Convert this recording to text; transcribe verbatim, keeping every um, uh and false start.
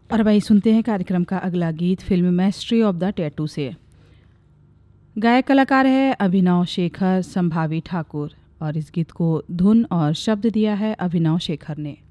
और भाई सुनते हैं कार्यक्रम का अगला गीत फिल्म मैस्ट्री ऑफ द टैटू से। गायक कलाकार है अभिनव शेखर संभावी ठाकुर और इस गीत को धुन और शब्द दिया है अभिनव शेखर ने।